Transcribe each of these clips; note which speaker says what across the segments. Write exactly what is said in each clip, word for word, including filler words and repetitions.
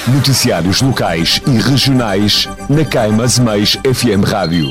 Speaker 1: Noticiários locais e regionais na Caima Azeméis F M Rádio.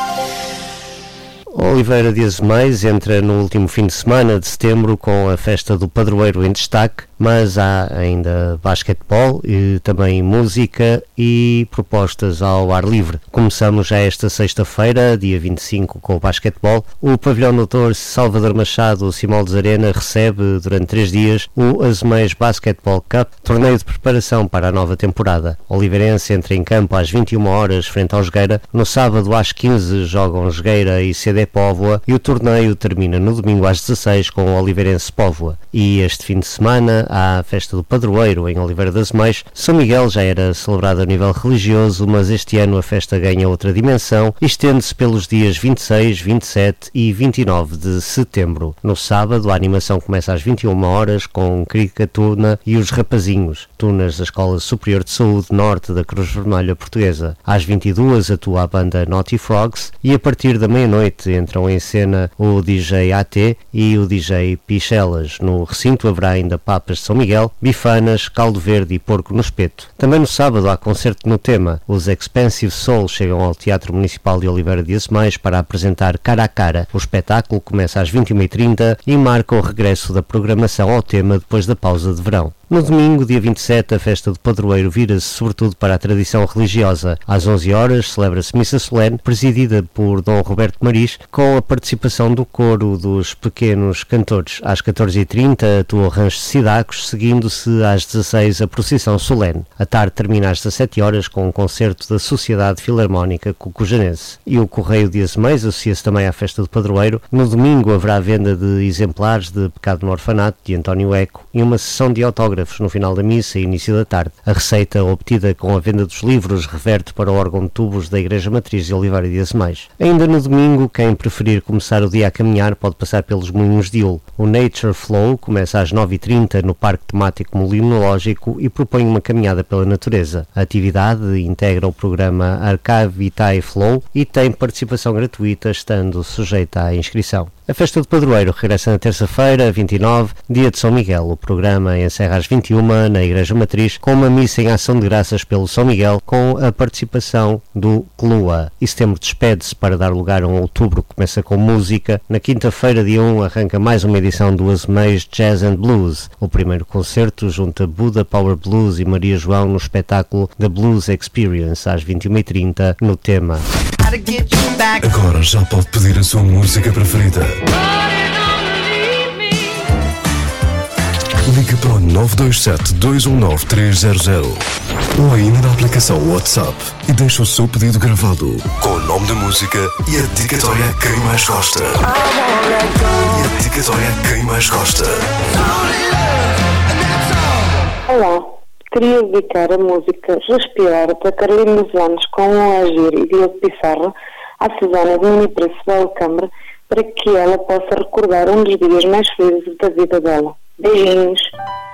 Speaker 2: Oliveira de Azeméis entra no último fim de semana de setembro com a festa do padroeiro em destaque, mas há ainda basquetebol e também música e propostas ao ar livre. Começamos já esta sexta-feira, dia vinte e cinco, com o basquetebol. O pavilhão doutor Salvador Machado Simões Arena recebe durante três dias o Azeméis Basketball Cup, torneio de preparação para a nova temporada. O Oliveirense entra em campo às vinte e uma horas frente ao Jogueira. No sábado às quinze jogam Jogueira e C D Póvoa e o torneio termina no domingo às dezasseis com o Oliveirense Póvoa. E este fim de semana há a festa do padroeiro em Oliveira de Azeméis. São Miguel já era celebrado a nível religioso, mas este ano a festa ganha outra dimensão e estende-se pelos dias vinte e seis, vinte e sete e vinte e nove de setembro. No sábado a animação começa às vinte e uma horas com Crica Tuna e os Rapazinhos, tunas da Escola Superior de Saúde Norte da Cruz Vermelha Portuguesa. Às vinte e duas atua a banda Naughty Frogs e a partir da meia-noite entram em cena o D J A T e o D J Pichelas. No recinto haverá ainda papas de São Miguel, bifanas, caldo verde e porco no espeto. Também no sábado há concerto no tema. Os Expensive Soul chegam ao Teatro Municipal de Oliveira de Azeméis para apresentar Cara a Cara. O espetáculo começa às vinte e uma e trinta e marca o regresso da programação ao tema depois da pausa de verão. No domingo, dia vinte e sete, a festa do padroeiro vira-se sobretudo para a tradição religiosa. Às onze horas celebra-se missa solene, presidida por Dom Roberto Maris, com a participação do coro dos pequenos cantores. Às catorze e trinta atua o Rancho de Cidacos, seguindo-se às dezasseis a procissão solene. A tarde termina às dezassete horas com um concerto da Sociedade Filarmónica Cucujanense. E o Correio de Azeméis associa-se também à festa do padroeiro. No domingo haverá venda de exemplares de Pecado no Orfanato, de António Eco, e uma sessão de autógrafos no final da missa e início da tarde. A receita obtida com a venda dos livros reverte para o órgão de tubos da Igreja Matriz de Oliveira de Azeméis. Ainda no domingo, quem preferir começar o dia a caminhar pode passar pelos Moinhos de Ul. O Nature Flow começa às nove e trinta no Parque Temático Molinológico e propõe uma caminhada pela natureza. A atividade integra o programa Archive Vitae Flow e tem participação gratuita, estando sujeita à inscrição. A festa do padroeiro regressa na terça-feira, vinte e nove, dia de São Miguel. O programa encerra às vinte e uma na Igreja Matriz com uma missa em ação de graças pelo São Miguel com a participação do Clua. E setembro despede-se para dar lugar a um outubro que começa com música. Na quinta-feira, dia um, arranca mais uma edição do Azeméis Jazz and Blues. O primeiro concerto junta Buda Power Blues e Maria João no espetáculo The Blues Experience às vinte e uma e trinta no tema.
Speaker 3: Agora já pode pedir a sua música preferida. Ligue para o nove dois sete, dois um nove, três zero zero ou ainda na aplicação WhatsApp e deixe o seu pedido gravado com o nome da música e a dedicatória a quem mais gosta. E a dedicatória a quem mais gosta.
Speaker 4: Olá, queria dedicar a música Respirar para Carolina dos Anos com o Agir e Diogo Pissarra à Susana de Mini Preço da Alcâmara para que ela possa recordar um dos dias mais felizes da vida dela. Beijinhos.